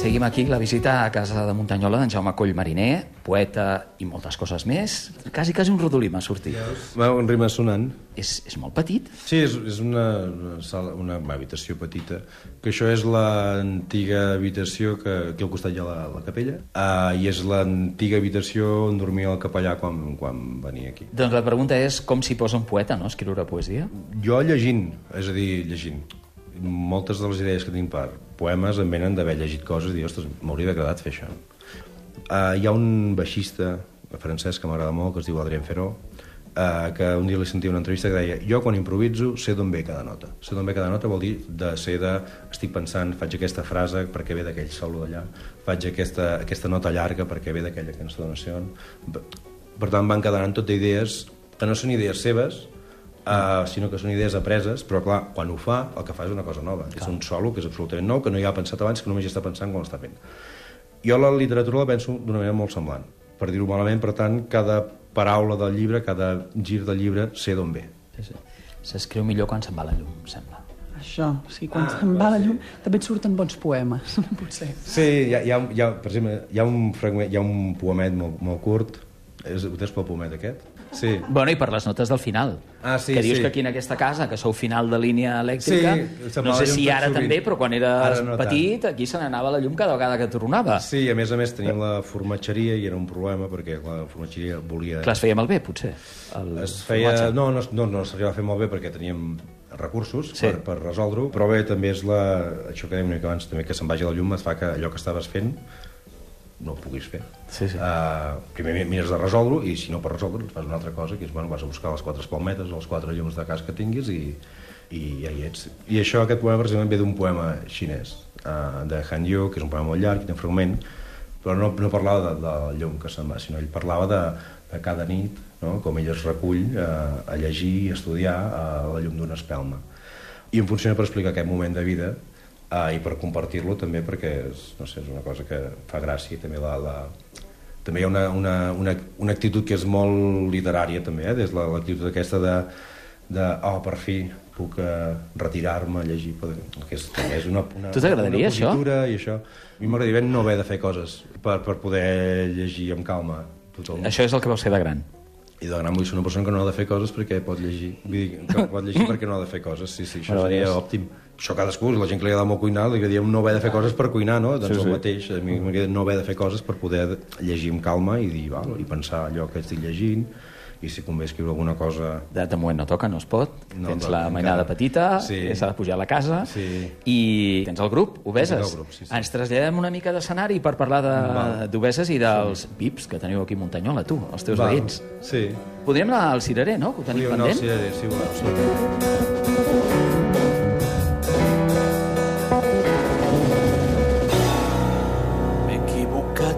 Seguim aquí la visita a casa de Muntanyola d'en Jaume Coll Mariner, poeta i moltes coses més. Quasi un rodolí m'ha sortit. Un rima sonant. És molt petit. Sí, és una habitació petita, que això és l'antiga habitació que aquí al costat hi ha la capella, i és l'antiga habitació on dormia el capellà quan venia aquí. Doncs la pregunta és com s'hi posa un poeta, no?, escriure poesia. Jo llegint, és a dir, llegint. Moltes de les idees que tinc per poemes em venen d'haver llegit coses i dir, ostres, m'hauria agradat fer això. Hi ha un baixista francès que m'agrada molt, que es diu Adrien Feró, que un dia li sentia una entrevista que deia: jo quan improviso sé d'on ve cada nota. Sé d'on ve cada nota vol dir estic pensant, faig aquesta frase perquè ve d'aquell solo d'allà, faig aquesta nota llarga perquè ve d'aquella entonació. Per tant, van quedant tot idees que no són idees seves, sinó que són idees apreses, però clar, quan ho fa, el que fa és una cosa nova. És un solo que és absolutament nou, que no hi ha pensat abans, que només hi està pensant quan l'està fent. Jo la literatura la penso d'una manera molt semblant, per dir-ho malament. Per tant, cada paraula del llibre, cada gir del llibre, sé d'on ve. S'escriu millor quan se'n va la llum, em sembla. Això, sí, quan se'n va la llum també et surten bons poemes, potser. Sí, per exemple, hi ha un poemet molt curt. Ho tens pel poemet aquest? Sí. Bueno, i per les notes del final. Sí, que dius que aquí en aquesta casa, que sou final de línia elèctrica, sí, no sé si ara també, però quan eres petit, aquí se n'anava la llum cada vegada que tornava. Sí, a més teníem la formatgeria i era un problema perquè la formatgeria volia... Clar, es feia malbé, potser? No s'arribava a fer malbé perquè teníem recursos per resoldre-ho, però bé, també és això que dèiem una mica abans, també que se'n vagi la llum et fa que allò que estaves fent no ho puguis fer. Primer mires de resoldre-ho i si no per resoldre-ho fas una altra cosa, que és, vas a buscar les 4 espalmetes o les 4 llums de cas que tinguis i ja hi ets. I aquest poema precisament ve d'un poema xinès de Han Yu, que és un poema molt llarg i té un fragment, però no parlava de la llum que se'n va, sinó ell parlava de cada nit, no? Com ell es recull a llegir i estudiar a la llum d'una espelma. I em funciona per explicar aquest moment de vida i per compartir-lo també, perquè és una cosa que fa gràcia. També hi ha una actitud que és molt literària també, des de l'actitud aquesta de per fi puc retirar-me a llegir, que és una tu t'agradaria això? I això. A mi m'agradaria no haver de fer coses per poder llegir amb calma. Això és el que vols ser de gran? I de gran vull ser una persona que no ha de fer coses perquè pot llegir. Vull dir, que pot llegir perquè no ha de fer coses. Sí, això seria òptim. Això cadascú, la gent que li agrada molt cuinar, li agradaria no haver de fer coses per cuinar, no? Doncs el mateix, a mi m'agradaria no haver de fer coses per poder llegir amb calma i dir, i pensar allò que estic llegint, i si convé escriure alguna cosa... De moment no toca, no es pot. Tens la mainada petita, s'ha de pujar a la casa, i tens el grup, Obeses. Ens traslladem una mica d'escenari per parlar d'Obeses i dels VIPs que teniu aquí a Muntanyola, tu, els teus veïns. Sí. Podríem anar al Cirerer, no? Que ho tenim pendent? Sí, al Cirerer, sí.